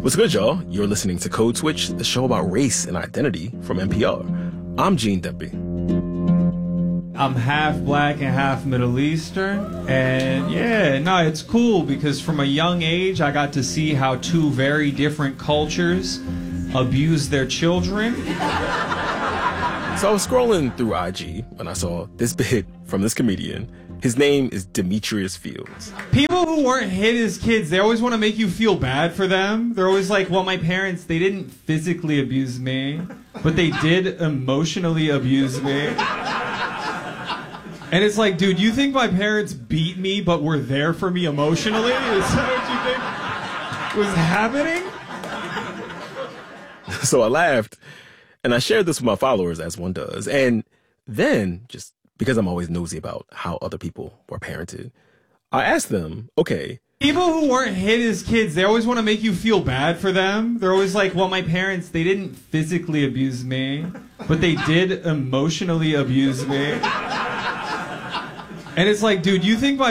What's good, y'all? You're listening to Code Switch, the show about race and identity from NPR. I'm Gene Demby. I'm half black and half Middle Eastern. And it's cool because from a young age, I got to see how two very different cultures abuse their children. So I was scrolling through IG when I saw this bit from this comedian. His name is Demetrius Fields. People who weren't hit as kids, they always want to make you feel bad for them. They're always like, well, my parents, they didn't physically abuse me, but they did emotionally abuse me. And it's like, dude, you think my parents beat me but were there for me emotionally? Is that what you think was happening? So I laughed, and I shared this with my followers, as one does. And then, just because I'm always nosy about how other people were parented, I asked them, okay. People who weren't hit as kids, they always want to make you feel bad for them. They're always like, well, my parents, they didn't physically abuse me, but they did emotionally abuse me. And it's like, dude, you think my